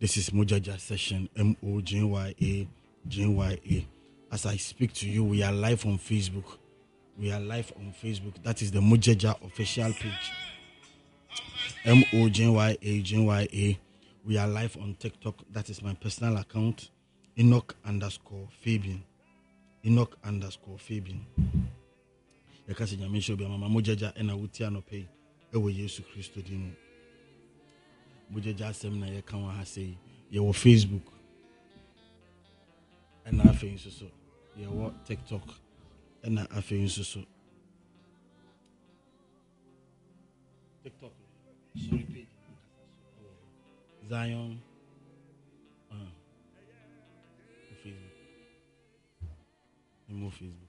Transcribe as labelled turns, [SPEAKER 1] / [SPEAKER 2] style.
[SPEAKER 1] This is Mojaja Session, MOJYA, JYA. As I speak to you, we are live on Facebook. We are live on Facebook. That is the Mojaja official page. MOJYA, JYA. We are live on TikTok. That is my personal account. Enoch_Fabian. Enoch_Fabian. Yakasi Nyamisho be mama Mojaja ena wutia no pay. Ewe Yesu Christo dinu. Mojaja semina ye kan wa ha sei. Ye wo Facebook. Ena afi nso so. Ye wo TikTok. Ena afi nso so. TikTok. Sorry page. Zion. Facebook. Facebook.